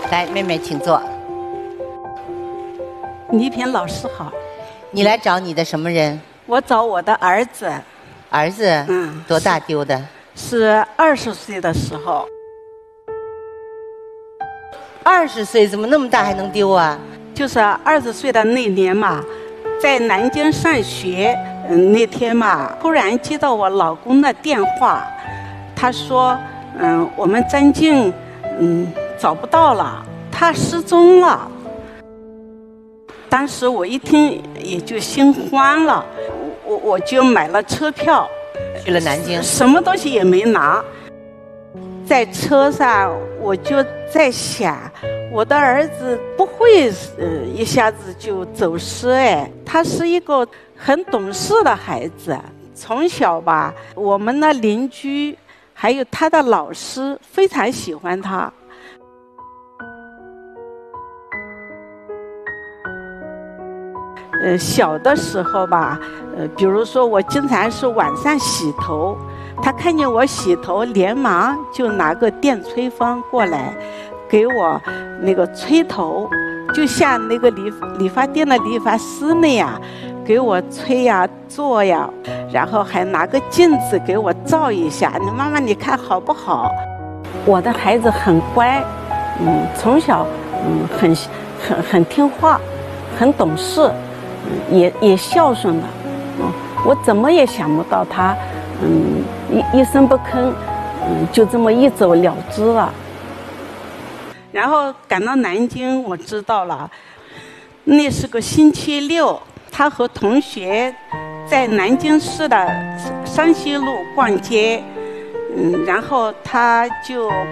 来，妹妹请坐。 倪萍老师好， 你来找你的什么人？ 我找我的儿子。 儿子？多大丢的？ 是20岁的时候。 20岁怎么那么大还能丢啊？ 就是20岁的那年嘛，在南京上学，那天嘛，突然接到我老公的电话，他说，我们张静，找不到了，他失踪了。当时我一听也就心慌了，我就买了车票， 去了南京， 什么东西也没拿。在车上我就在想，我的儿子不会一下子就走失哎，他是一个很懂事的孩子，从小吧，我们的邻居还有他的老师非常喜欢他。小的时候吧，比如说我经常是晚上洗头，他看见我洗头，连忙就拿个电吹风过来，给我那个吹头，就像那个理发店的理发师那样，给我吹呀、做呀，然后还拿个镜子给我照一下，你妈妈你看好不好？我的孩子很乖，从小很听话，很懂事。也孝顺的，我怎么也想不到他，一声不吭，就这么一走了之了。然后赶到南京，我知道了，那是个星期六，他和同学在南京市的山西路逛街，然后他就